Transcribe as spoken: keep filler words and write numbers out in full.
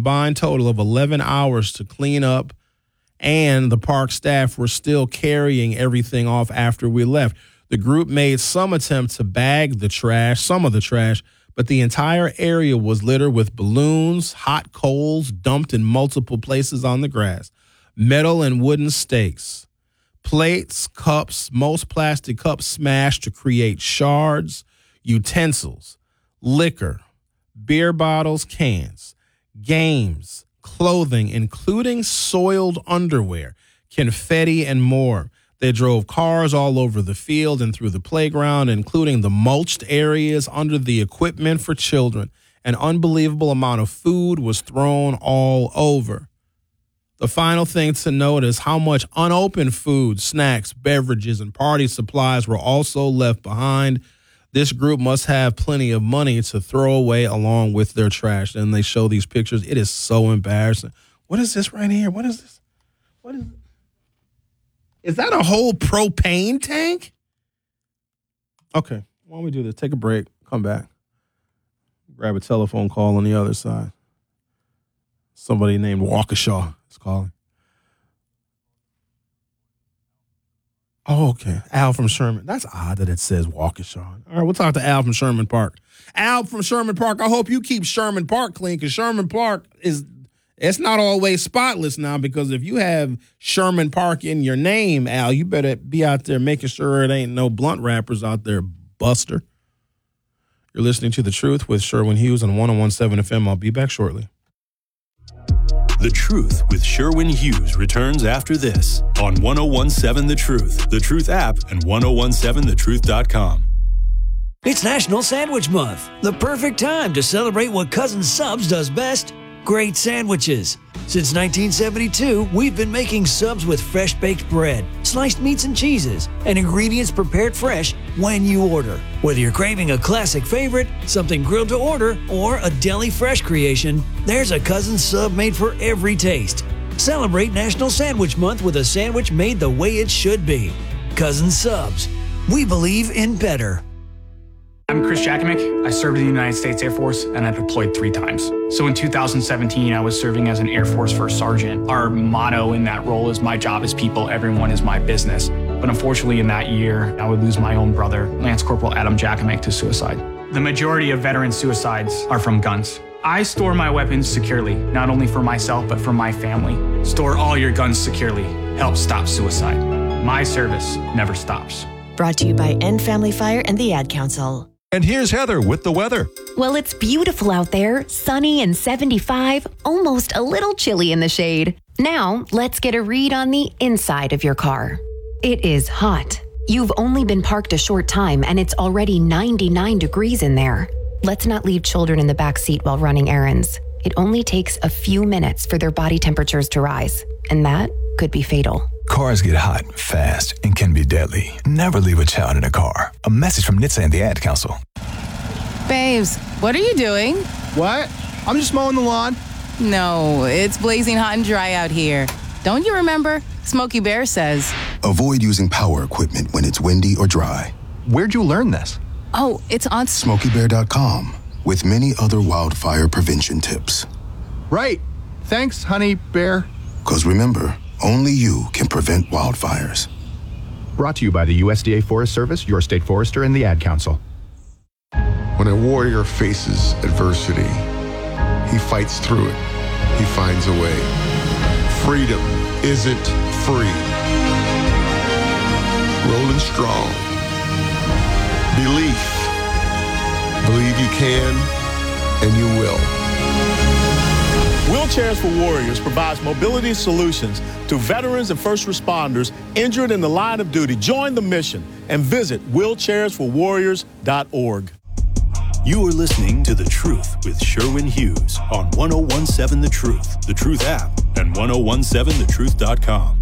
combined total of eleven hours to clean up, and the park staff were still carrying everything off after we left. The group made some attempt to bag the trash, some of the trash, but the entire area was littered with balloons, hot coals dumped in multiple places on the grass, metal and wooden stakes, plates, cups, most plastic cups smashed to create shards, utensils, liquor, beer bottles, cans, games, clothing, including soiled underwear, confetti, and more. They drove cars all over the field and through the playground, including the mulched areas under the equipment for children. An unbelievable amount of food was thrown all over. The final thing to note is how much unopened food, snacks, beverages, and party supplies were also left behind. This group must have plenty of money to throw away along with their trash. And they show these pictures. It is so embarrassing. What is this right here? What is this? What is it? Is that a whole propane tank? Okay, why don't we do this? Take a break, come back. Grab a telephone call on the other side. Somebody named Waukesha is calling. Oh, okay. Al from Sherman. That's odd that it says Waukesha. All right, we'll talk to Al from Sherman Park. Al from Sherman Park, I hope you keep Sherman Park clean, because Sherman Park is, it's not always spotless now, because if you have Sherman Park in your name, Al, you better be out there making sure it ain't no blunt wrappers out there, Buster. You're listening to The Truth with Sherwin Hughes on one oh one point seven F M. I'll be back shortly. The Truth with Sherwin Hughes returns after this on one oh one point seven The Truth, The Truth app, and ten seventeen the truth dot com. It's National Sandwich Month, the perfect time to celebrate what Cousin Subs does best, great sandwiches. Since nineteen seventy-two, we've been making subs with fresh baked bread, sliced meats and cheeses, and ingredients prepared fresh when you order. Whether you're craving a classic favorite, something grilled to order, or a deli fresh creation, there's a Cousin Sub made for every taste. Celebrate National Sandwich Month with a sandwich made the way it should be. Cousin Subs. We believe in better. I'm Chris Jakimick. I served in the United States Air Force, and I deployed three times. So in two thousand seventeen, I was serving as an Air Force First Sergeant. Our motto in that role is, my job is people, everyone is my business. But unfortunately in that year, I would lose my own brother, Lance Corporal Adam Jakimick, to suicide. The majority of veteran suicides are from guns. I store my weapons securely, not only for myself, but for my family. Store all your guns securely. Help stop suicide. My service never stops. Brought to you by End Family Fire and the Ad Council. And here's Heather with the weather. Well, it's beautiful out there, sunny and seventy-five, almost a little chilly in the shade. Now, let's get a read on the inside of your car. It is hot. You've only been parked a short time and it's already ninety-nine degrees in there. Let's not leave children in the back seat while running errands. It only takes a few minutes for their body temperatures to rise, and that could be fatal. Cars get hot fast and can be deadly. Never leave a child in a car. A message from N H T S A and the Ad Council. Babes, what are you doing? What? I'm just mowing the lawn. No, it's blazing hot and dry out here. Don't you remember? Smokey Bear says, avoid using power equipment when it's windy or dry. Where'd you learn this? Oh, it's on Smokey Bear dot com with many other wildfire prevention tips. Right. Thanks, honey bear. Because remember, only you can prevent wildfires. Brought to you by the U S D A Forest Service, your state forester, and the Ad Council. When a warrior faces adversity, he fights through it. He finds a way. Freedom isn't free. Rolling strong. Belief. Believe you can, and you will. Wheelchairs for Warriors provides mobility solutions to veterans and first responders injured in the line of duty. Join the mission and visit wheelchairs for warriors dot org. You are listening to The Truth with Sherwin Hughes on ten seventeen The Truth, The Truth app, and ten seventeen the truth dot com.